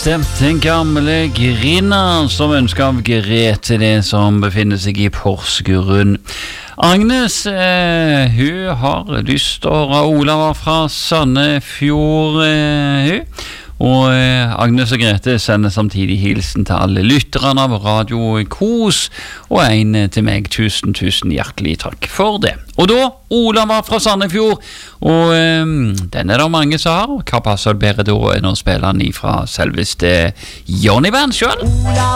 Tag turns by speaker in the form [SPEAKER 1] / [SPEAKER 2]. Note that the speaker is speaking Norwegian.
[SPEAKER 1] Selveste den gamle Grinna som ønsker av Grete det som befinner seg i Porsgrunn. Agnes, hun har lyst til å høre Olav fra Sandefjord, hun. Og Agnes og Grete sender samtidig hilsen til alle lytterne av Radio Kos, og en til meg. Tusen hjertelig takk for det. Og da, Olav fra Sandefjord, og den det mange som har. Hva passer det bedre da enn å spille den fra selveste Johnny Band selv?